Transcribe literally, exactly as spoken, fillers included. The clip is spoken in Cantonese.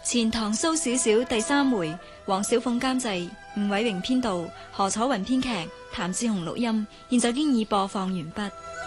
錢塘蘇小小第三回，黃小鳳監製，吳偉榮編導，何楚雲編劇，譚志雄錄音，現在經已播放完畢。